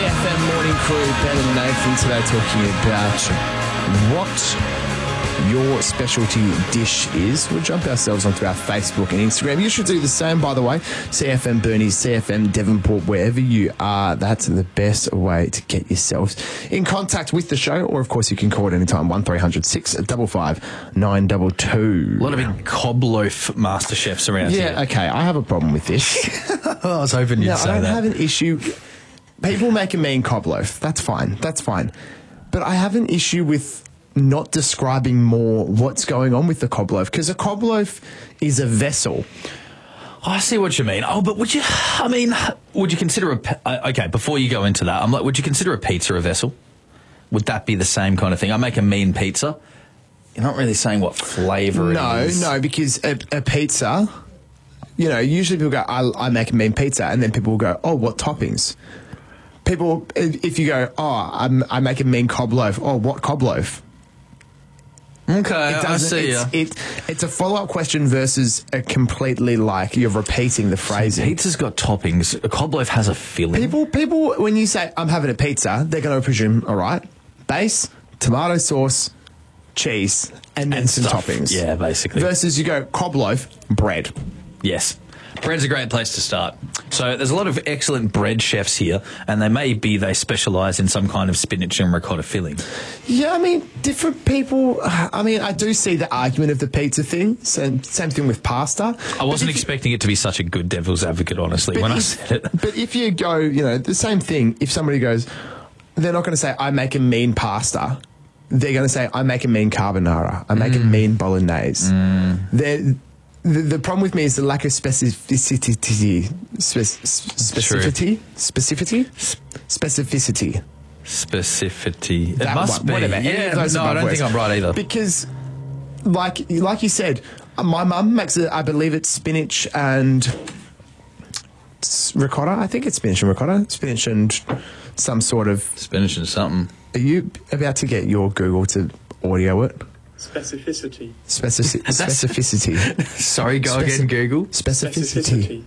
SAFM Morning Crew, Ben and Nathan today talking about what your specialty dish is. We'll jump ourselves onto our Facebook and Instagram. You should do the same, by the way. CFM Burnies, CFM Devonport, wherever you are, that's the best way to get yourselves in contact with the show. Or, of course, you can call at any time, 1300 655 922. A lot of big cob loaf master chefs around here. Yeah, okay, I have a problem with this. I was hoping you'd say I don't that. have an issue. People make a mean cob loaf. That's fine. That's fine. But I have an issue with not describing more what's going on with the cob loaf, because a cob loaf is a vessel. I see what you mean. Oh, but would you consider okay, before you go into that, would you consider a pizza a vessel? Would that be the same kind of thing? I make a mean pizza. You're not really saying what flavour it is. No, because a pizza, usually people go, I make a mean pizza, and then people will go, oh, what toppings? People, if you go, I make a mean cob loaf, oh, what cob loaf? Okay, I see you. It's a follow-up question versus a completely you're repeating the phrasing. Pizza's got toppings. A cob loaf has a filling. People, when you say, I'm having a pizza, they're going to presume, all right, base, tomato sauce, cheese, and then some stuff. toppings. Yeah, basically. Versus you go, cob loaf, bread. Yes. Bread's a great place to start. So there's a lot of excellent bread chefs here, and they specialise in some kind of spinach and ricotta filling. Yeah, different people. I do see the argument of the pizza thing. Same thing with pasta. I wasn't expecting it to be such a good devil's advocate, honestly, when I said it. But if you go, the same thing, if somebody goes, they're not going to say, I make a mean pasta. They're going to say, I make a mean carbonara. I make a mean bolognese. The problem with me is the lack of specificity. It must be. Whatever. Yeah, I don't think I'm right either. Because, like you said, my mum makes I believe it's spinach and ricotta. I think it's spinach and ricotta. Spinach and some sort of... Spinach and something. Are you about to get your Google to audio it? Specificity. Specificity. Sorry, go again, Google. Specificity.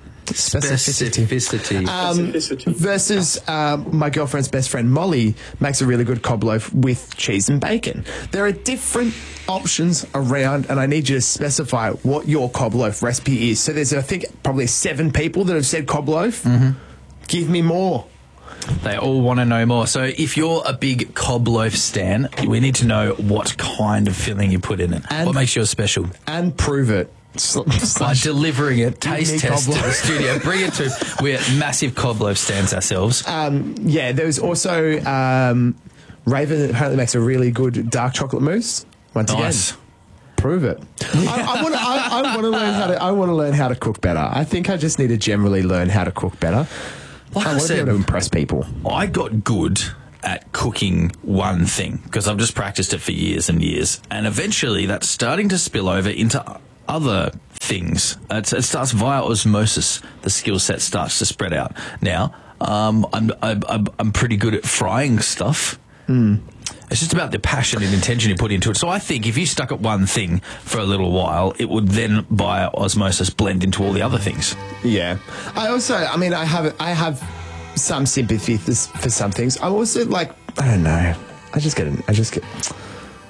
Versus my girlfriend's best friend Molly makes a really good cob loaf with cheese and bacon. There are different options around, and I need you to specify what your cob loaf recipe is. So there's, I think, probably 7 people that have said cob loaf. Mm-hmm. Give me more. They all want to know more. So if you're a big cob loaf stan, we need to know what kind of filling you put in it. What makes yours special? And prove it. By delivering it, taste test to the studio. Bring it to... We're massive cob loaf stands ourselves. There's also... Raven apparently makes a really good dark chocolate mousse. Once again, prove it. I want to learn how to cook better. I think I just need to generally learn how to cook better. Like I want to be able to impress people. I got good at cooking one thing because I've just practiced it for years and years. And eventually that's starting to spill over into other things. It starts via osmosis. The skill set starts to spread out. Now, I'm pretty good at frying stuff. It's just about the passion and intention you put into it. So I think if you stuck at one thing for a little while, it would then, by osmosis, blend into all the other things. Yeah. I also, I have some sympathy for some things. I'm also I don't know. I just get